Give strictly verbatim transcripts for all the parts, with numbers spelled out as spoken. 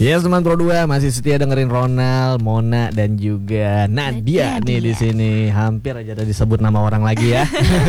Yes, teman Pro dua masih setia dengerin Ronald, Mona dan juga Nadia, Nadia nih di sini. Hampir aja ada disebut nama orang lagi ya.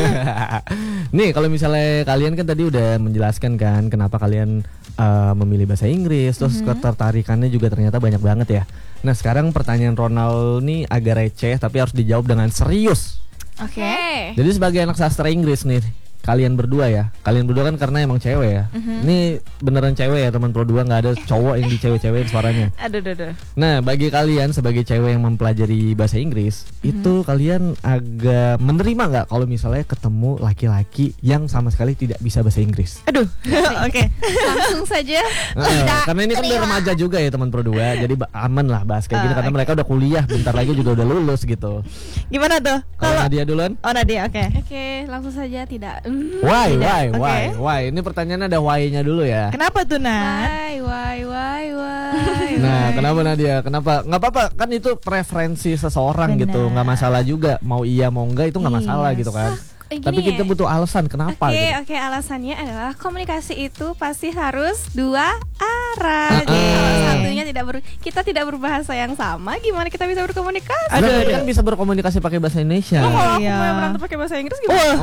Nih, kalau misalnya kalian kan tadi udah menjelaskan kan kenapa kalian uh, memilih bahasa Inggris, terus mm-hmm. ketertarikannya juga ternyata banyak banget ya. Nah, sekarang pertanyaan Ronald nih agak receh tapi harus dijawab dengan serius. Oke. Okay. Jadi sebagai anak sastra Inggris nih, kalian berdua ya, kalian berdua kan karena emang cewek ya. Mm-hmm. Ini beneran cewek ya teman Pro dua, nggak ada cowok yang dicewek-cewekin suaranya. Aduh, aduh, aduh. Nah, bagi kalian sebagai cewek yang mempelajari bahasa Inggris, mm-hmm. itu kalian agak menerima nggak kalau misalnya ketemu laki-laki yang sama sekali tidak bisa bahasa Inggris? Aduh, oke. Okay. Langsung saja. Nah, karena ini kan udah remaja juga ya teman Pro dua, jadi aman lah bahas kayak uh, gini karena okay. mereka udah kuliah, bentar lagi juga udah lulus gitu. Gimana tuh? Kalau Nadia duluan? Oh, Nadia, oke. Okay. Oke, okay, langsung saja tidak. Why, why, okay. why, why? Ini pertanyaannya ada why-nya dulu ya. Kenapa tuh, Nat? Why, why, why, why? Nah, kenapa Nadia? Kenapa? Nggak apa-apa, kan itu preferensi seseorang. Bener. Gitu, nggak masalah juga. Mau iya mau enggak itu nggak masalah yes. gitu kan. Eh, Tapi kita ya? butuh alasan kenapa. Oke, okay, gitu. oke okay, alasannya adalah komunikasi itu pasti harus dua arah. Uh-uh. Jadi kalau satunya tidak ber, kita tidak berbahasa yang sama, gimana kita bisa berkomunikasi? Aduh, aduh. Kan bisa berkomunikasi pakai bahasa Indonesia. Oh, kalau iya. aku mau berantem pakai bahasa Inggris gimana?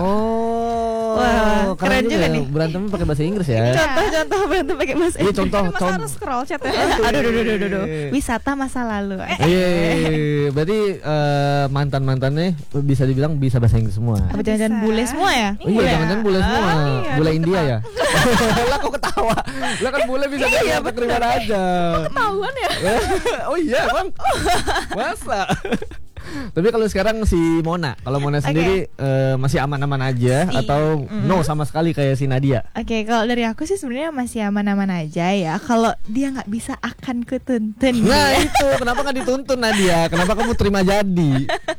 Oh, wah, keren, keren juga ya. nih. Berantemnya pakai bahasa Inggris ya. Contoh-contoh berantem pakai bahasa Inggris. Ini contoh, Masa contoh. harus scroll chat ya? Aduh, aduh, aduh, aduh, aduh. Wisata masa lalu. Iya, berarti uh, mantan-mantannya bisa dibilang bisa bahasa Inggris semua. Apa jangan-jangan bule semua ya? Oh, iya, jangan-jangan bule semua. Ah, iya, bule India ya. Lah kok ketawa? Lah kan bule bisa iya, diangkat dari mana aja. Ketahuan ya? Oh iya, Bang. Masa? Tapi kalau sekarang si Mona, kalau Mona sendiri okay. uh, masih aman-aman aja si. atau mm-hmm. no sama sekali kayak si Nadia? Oke, okay, kalau dari aku sih sebenarnya masih aman-aman aja ya. Kalau dia nggak bisa akan kutuntun. Nah ya. Itu kenapa nggak dituntun Nadia? Kenapa kamu terima jadi?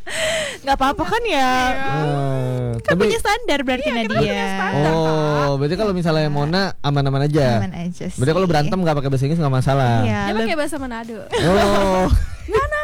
Nggak apa-apa kan ya? Uh, kan tapi, punya standar berarti iya, Nadia. Standar, oh, berarti kalau misalnya Mona aman-aman aja. Aman aja sih. Berarti kalau berantem nggak pakai bahasa Inggris nggak masalah. Iya, dia pakai bahasa Manado. Oh. Mana?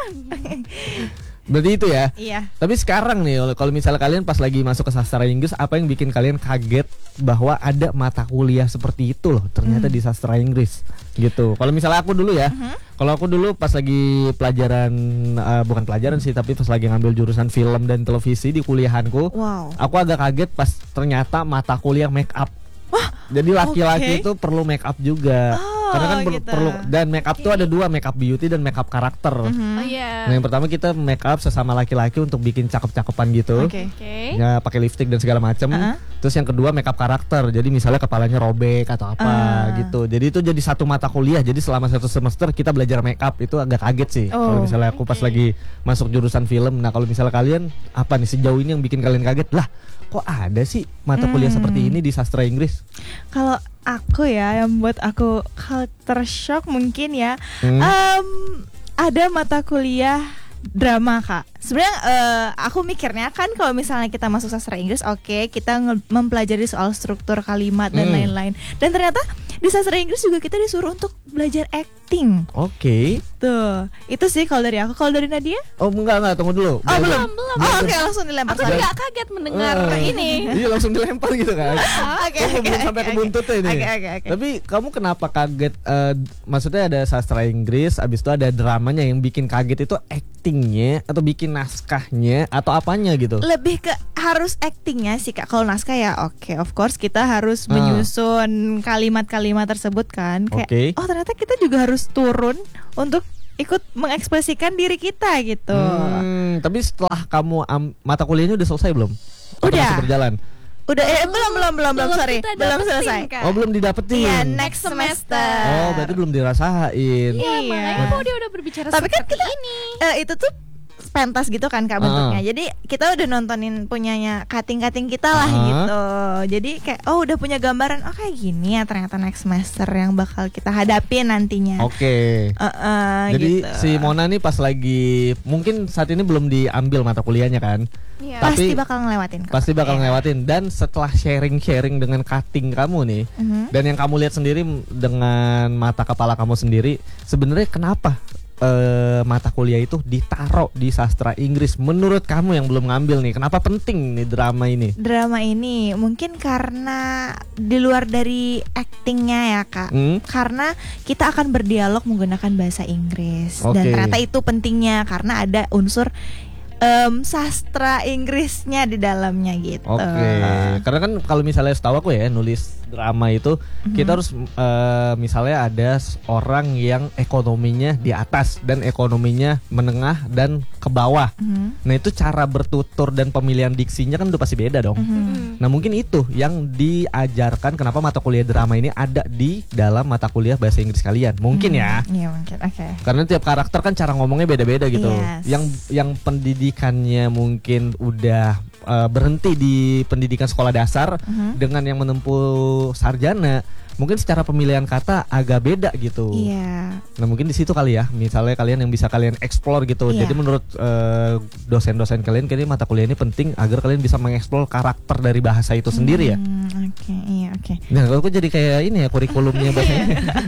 Berarti itu ya. Iya. Tapi sekarang nih, kalau misalnya kalian pas lagi masuk ke sastra Inggris, apa yang bikin kalian kaget bahwa ada mata kuliah seperti itu loh ternyata mm. di sastra Inggris gitu. Kalau misalnya aku dulu ya, mm-hmm. kalau aku dulu pas lagi pelajaran uh, bukan pelajaran sih, tapi pas lagi ngambil jurusan film dan televisi di kuliahanku, wow. aku agak kaget pas ternyata mata kuliah make up. Wah, jadi laki-laki okay. itu perlu make up juga. Oh, karena kan gitu. perlu, dan make up okay. tuh ada dua, make up beauty dan make up karakter. Mm-hmm. Oh iya. Nah, yang pertama kita make up sesama laki-laki untuk bikin cakep-cakepan gitu. Oke. Okay. Okay. Ya pakai lipstick dan segala macam. Uh-huh. Terus yang kedua make up karakter. Jadi misalnya kepalanya robek atau apa uh. gitu. Jadi itu jadi satu mata kuliah. Jadi selama satu semester kita belajar make up. Itu agak kaget sih. Oh, kalau misalnya aku okay. pas lagi masuk jurusan film. Nah, kalau misalnya kalian apa nih sejauh ini yang bikin kalian kaget? Lah, kok ada sih mata kuliah hmm. seperti ini di sastra Inggris? Kalau aku ya, yang buat aku culture shock mungkin ya, hmm. um, ada mata kuliah drama Kak. Sebenarnya uh, aku mikirnya kan kalau misalnya kita masuk sastra Inggris, oke okay, kita nge- mempelajari soal struktur kalimat dan hmm. lain-lain. Dan ternyata di sastra Inggris juga kita disuruh untuk belajar acting. Oke. Okay. Tuh, itu sih kalau dari aku. Kalau dari Nadia? Oh enggak enggak, tunggu dulu. Oh belum, belum. Oh oke, okay, langsung dilempar. Aku juga kaget mendengar uh, ini. Iya langsung dilempar gitu kan. Oke. Okay, belum sampai okay, ke buntutnya ini. Okay, okay, okay. Tapi kamu kenapa kaget? Uh, maksudnya ada sastra Inggris, abis itu ada dramanya, yang bikin kaget itu actingnya atau bikin naskahnya atau apanya gitu? Lebih ke harus actingnya sih Kak. Kalau naskah ya oke, okay, of course kita harus uh. menyusun kalimat-kalimat tersebut kan. Kayak okay. oh ternyata kita juga harus turun untuk ikut mengekspresikan diri kita gitu. Hmm, tapi setelah kamu um, mata kuliahnya udah selesai belum? Atau udah. masih berjalan? Udah eh, belum belum belum belum sorry belum selesai. Kan? Oh belum didapetin. Iya next semester. Oh berarti belum dirasain. Iya, iya. makanya kok dia udah berbicara tapi kan seperti kita, ini. Uh, itu tuh pentas gitu kan Kak bentuknya. Uh. Jadi kita udah nontonin punyanya kating-kating kita lah uh. gitu. Jadi kayak oh udah punya gambaran oh kayak gini ya ternyata next semester yang bakal kita hadapin nantinya. Oke. Okay. Uh, uh, Jadi gitu. si Mona nih pas lagi mungkin saat ini belum diambil mata kuliahnya kan? Yeah. Tapi pasti bakal ngelewatin kok. Pasti bakal yeah. ngelewatin. Dan setelah sharing-sharing dengan cutting kamu nih, uh-huh. dan yang kamu lihat sendiri dengan mata kepala kamu sendiri, sebenarnya kenapa uh, mata kuliah itu ditaruh di sastra Inggris? Menurut kamu yang belum ngambil nih, kenapa penting nih drama ini? Drama ini mungkin karena di luar dari actingnya ya kak, Hmm? karena kita akan berdialog menggunakan bahasa Inggris dan Oke. ternyata itu pentingnya karena ada unsur em, sastra Inggrisnya di dalamnya gitu. Oke, karena kan kalau misalnya setahu aku ya nulis drama itu kita harus eh, misalnya ada orang yang ekonominya di atas dan ekonominya menengah dan ke bawah. Mhm. Nah itu cara bertutur dan pemilihan diksinya kan udah pasti beda dong. Mhm. Nah mungkin itu yang diajarkan kenapa mata kuliah drama ini ada di dalam mata kuliah bahasa Inggris kalian. Mungkin ya. Iya mungkin. Oke. Karena tiap karakter kan cara ngomongnya beda-beda gitu. Yes. Yang yang pendidikannya mungkin udah uh, berhenti di pendidikan sekolah dasar Mhm. dengan yang menempuh sarjana, mungkin secara pemilihan kata agak beda gitu. Iya. Nah mungkin di situ kali ya, misalnya kalian yang bisa kalian explore gitu. Iya. Jadi menurut uh, dosen-dosen kalian, kayaknya mata kuliah ini penting agar kalian bisa mengeksplor karakter dari bahasa itu sendiri ya. Hmm, Oke, iya oke. Nah kalau aku jadi kayak ini ya kurikulumnya bahasa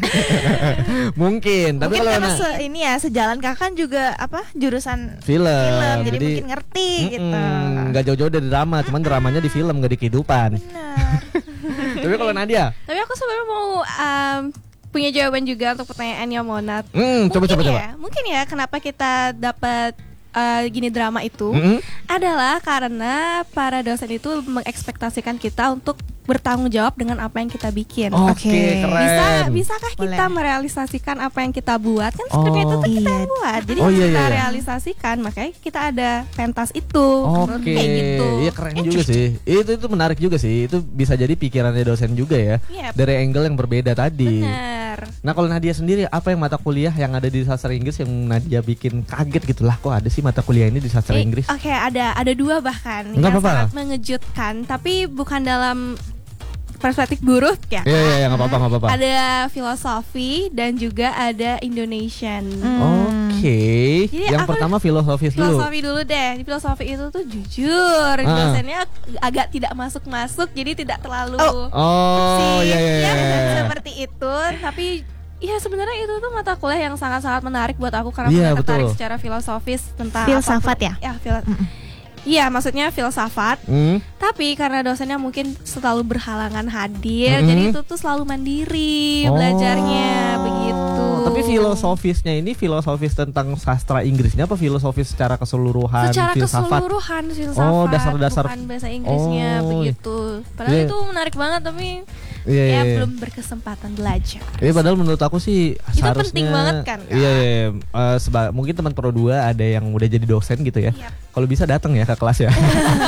mungkin. Tapi Mungkin kalau karena nah, se- ini ya sejalan kakak kan juga apa jurusan film, film, jadi, mungkin ngerti gitu. mm-mm, nggak jauh-jauh dari drama, cuman dramanya di film nggak di kehidupan. Benar. Tapi kalau Nadia, Tapi aku sebenarnya mau um, punya jawaban juga untuk pertanyaannya Mona. hmm, coba Mungkin coba coba. ya, mungkin ya kenapa kita dapat uh, gini drama itu Mm-mm. adalah karena para dosen itu mengekspektasikan kita untuk bertanggung jawab dengan apa yang kita bikin. Oke, Oke. keren. Bisa bisakah kita Boleh. merealisasikan apa yang kita buat? Kan skripnya itu Oh. tuh kita Iya. yang buat. Jadi Oh, iya, kita iya, iya. realisasikan, makanya kita ada pentas itu. Oke, Kayak gitu. iya keren juga sih. Itu itu menarik juga sih. Itu bisa jadi pikirannya dosen juga ya. Yep. Dari angle yang berbeda tadi. Benar. Nah kalau Nadia sendiri, apa yang mata kuliah yang ada di sastra Inggris yang Nadia bikin kaget gitu lah? Kok ada sih mata kuliah ini di sastra Eh, Inggris? Oke, ada ada dua bahkan Nggak yang apa-apa. sangat mengejutkan, tapi bukan dalam perspektif buruk ya. Iya iya iya, nggak apa-apa nggak apa-apa. Ada filosofi dan juga ada Indonesian. Oke. Jadi Yang aku- pertama filosofis dulu. Filosofi dulu deh. Di filosofi itu tuh jujur Ah. dosennya agak tidak masuk-masuk, jadi tidak terlalu Oh iya iya ya, iya. seperti itu. Tapi ya sebenarnya itu tuh mata kuliah yang sangat-sangat menarik buat aku karena Iya, aku tertarik betul. secara filosofis tentang Filsafat apapun. ya? Ya, fil- Iya, maksudnya filsafat. Hmm. Tapi karena dosennya mungkin selalu berhalangan hadir, Mm-mm. jadi itu tuh selalu mandiri Oh. belajarnya begitu. Tapi filosofisnya ini filosofis tentang sastra Inggrisnya apa filosofis secara keseluruhan secara filsafat? keseluruhan filsafat, Oh, dasar-dasar. bukan bahasa Inggrisnya Oh. begitu. Padahal Iya. itu menarik banget, tapi Iya, ya iya, iya. belum berkesempatan belajar. Iya padahal menurut aku sih Itu seharusnya penting banget kan, Kak? Iya, iya, iya. Eh, seba- mungkin teman Pro dua ada yang udah jadi dosen gitu ya. Yap. Kalau bisa datang ya ke kelas ya.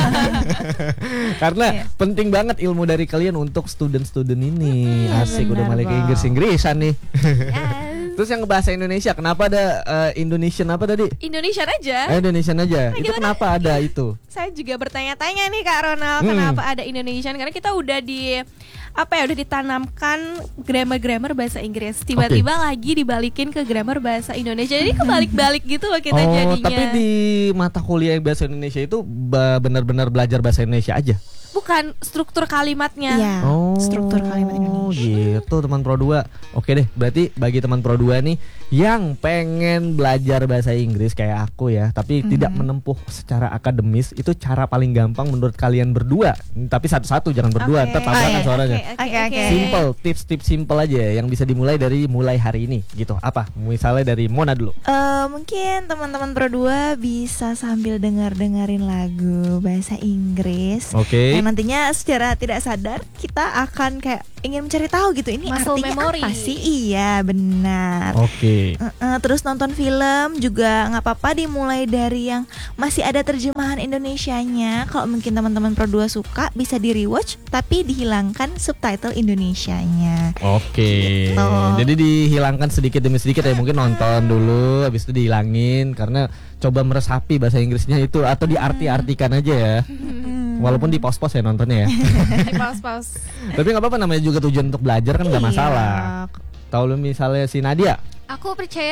Karena Iya. penting banget ilmu dari kalian untuk student-student ini. Iya, Asik udah benar, mulai ke Bang. Inggris-Inggrisan nih. Yes. Terus yang bahasa Indonesia kenapa ada eh, Indonesian apa tadi? Indonesia aja. Eh, Indonesian aja. Nah, Itu gimana? kenapa ada itu? Saya juga bertanya-tanya nih Kak Ronald, Hmm. kenapa ada Indonesian? Karena kita udah di apa ya udah ditanamkan grammar-grammar bahasa Inggris. Tiba-tiba lagi dibalikin ke grammar bahasa Indonesia. Jadi kebalik-balik gitu loh kita oh, jadinya. tapi di mata kuliah bahasa Indonesia itu ba- benar-benar belajar bahasa Indonesia aja. Bukan struktur kalimatnya. Iya. Oh, Struktur kalimat Indonesia. gitu teman Pro dua. Oke deh, berarti bagi teman Pro dua nih yang pengen belajar bahasa Inggris kayak aku ya, tapi tidak menempuh secara akademis, itu cara paling gampang menurut kalian berdua. Tapi satu-satu jangan berdua, Oke. ntar tabrakan Oh, iya. suaranya. Oke, Oke, oke. Simple, tips-tips simple aja yang bisa dimulai dari mulai hari ini gitu. Apa? Misalnya dari Mona dulu. Eh, mungkin teman-teman Pro dua bisa sambil dengar-dengerin lagu bahasa Inggris. Oke. Yang nantinya secara tidak sadar kita akan kayak ingin mencari tahu gitu ini Muscle artinya memory. apa sih? Iya, benar. Oke. Eh, terus nonton film juga nggak apa-apa dimulai dari yang masih ada terjemahan Indonesianya. Kalau mungkin teman-teman Pro dua suka bisa di rewatch tapi dihilangkan subtitle Indonesianya. Oke. Gitu. Jadi dihilangkan sedikit demi sedikit ya, mungkin nonton dulu habis itu dihilangin karena coba meresapi bahasa Inggrisnya itu atau diarti-artikan aja ya. Walaupun di pos-pos ya nontonnya ya. Di pause-pause. Tapi nggak apa-apa, namanya juga tujuan untuk belajar kan nggak Iya. masalah. Tahu lu misalnya si Nadia. Aku percaya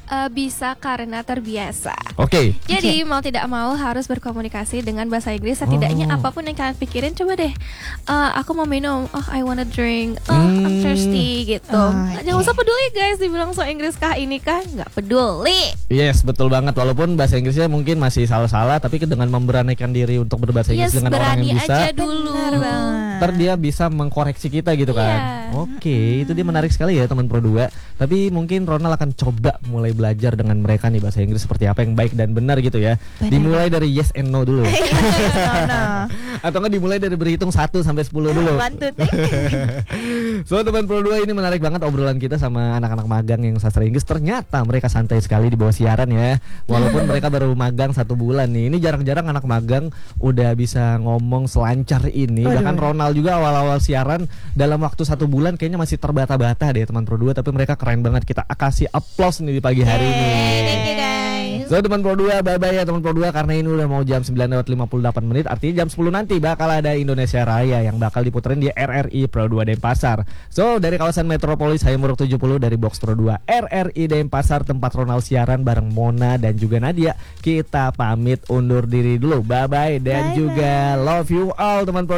Uh, bisa karena terbiasa. Oke. Jadi mau tidak mau harus berkomunikasi dengan bahasa Inggris. Setidaknya Oh. apapun yang kalian pikirin, coba deh. Uh, aku mau minum. Oh, I wanna drink. Oh, I'm Hmm. thirsty gitu. Oh, Jangan oke. usah peduli guys. Dibilang so Inggris kah ini kah? Nggak peduli. Yes, betul banget. Walaupun bahasa Inggrisnya mungkin masih salah-salah, tapi dengan memberanikan diri untuk berbahasa Inggris Yes, dengan orang berani yang bisa, aja dulu. Benar banget. ntar dia bisa mengkoreksi kita gitu kan. Iya. Oke, itu dia menarik sekali ya teman Pro dua. Tapi mungkin Ronald akan coba mulai belajar dengan mereka nih bahasa Inggris seperti apa yang baik dan benar gitu ya. Benar. Dimulai dari yes and no dulu. No, no. Atau enggak dimulai dari berhitung satu sampai sepuluh dulu. One, two, three. So teman Pro dua, ini menarik banget obrolan kita sama anak-anak magang yang sastra Inggris. Ternyata mereka santai sekali di bawah siaran ya. Walaupun mereka baru magang satu bulan nih. Ini jarang-jarang anak magang udah bisa ngomong selancar ini. Waduh. Bahkan Ronald juga awal-awal siaran dalam waktu satu bulan kayaknya masih terbata-bata deh teman Pro dua. Tapi mereka keren banget. Kita kasih applause nih di pagi hari ini. Thank you guys. So teman Pro dua, bye-bye ya teman Pro dua. Karena ini udah mau jam sembilan lewat lima puluh delapan menit. Artinya jam sepuluh nanti bakal ada Indonesia Raya yang bakal diputerin di R R I Pro dua Denpasar. So dari kawasan Metropolis Hayamuruk tujuh puluh, dari Box Pro dua R R I Denpasar, tempat Ronald siaran bareng Mona dan juga Nadia. Kita pamit undur diri dulu. Bye-bye dan Bye-bye. juga love you all teman Pro